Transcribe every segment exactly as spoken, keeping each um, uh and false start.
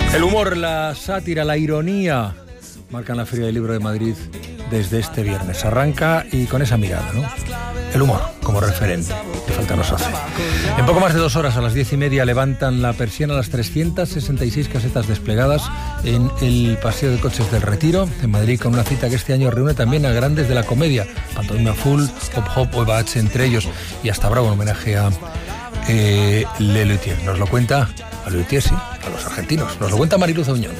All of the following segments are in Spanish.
El humor, la sátira, la ironía marcan la Feria del Libro de Madrid desde este viernes. Arranca y con esa mirada, ¿no? El humor como referente, que falta nos hace. En poco más de dos horas, a las diez y media, levantan la persiana las trescientas sesenta y seis casetas desplegadas en el Paseo de Coches del Retiro, en Madrid, con una cita que este año reúne también a grandes de la comedia, Pantomima Full, Hop Hop o Eva H entre ellos, y hasta Bravo, un homenaje a eh, Lelutier. Nos lo cuenta a Lelutier, sí, a los argentinos. Nos lo cuenta Mariluz Auñón.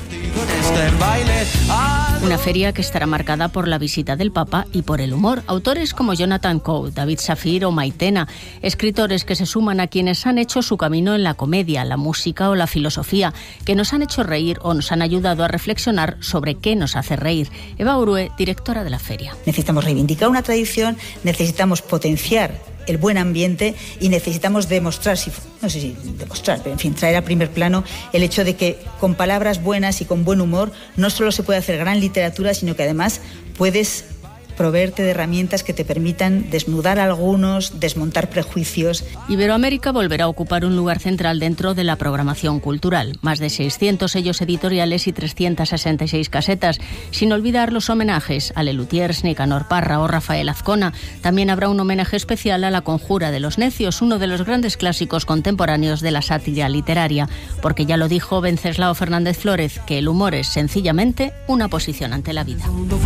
Una feria que estará marcada por la visita del Papa y por el humor. Autores como Jonathan Coe, David Safir o Maitena, escritores que se suman a quienes han hecho su camino en la comedia, la música o la filosofía, que nos han hecho reír o nos han ayudado a reflexionar sobre qué nos hace reír. Eva Urue, directora de la feria. Necesitamos reivindicar una tradición, necesitamos potenciar el buen ambiente y necesitamos demostrar, si, no sé si demostrar, pero en fin, traer a primer plano el hecho de que con palabras buenas y con buen humor no solo se puede hacer gran literatura, sino que además puedes proveerte de herramientas que te permitan desnudar a algunos, desmontar prejuicios. Iberoamérica volverá a ocupar un lugar central dentro de la programación cultural. Más de seiscientos sellos editoriales y trescientas sesenta y seis casetas, sin olvidar los homenajes a Lelutiers, Nicanor Parra o Rafael Azcona. También habrá un homenaje especial a La Conjura de los Necios, uno de los grandes clásicos contemporáneos de la sátira literaria, porque ya lo dijo Wenceslao Fernández Flórez, que el humor es sencillamente una posición ante la vida.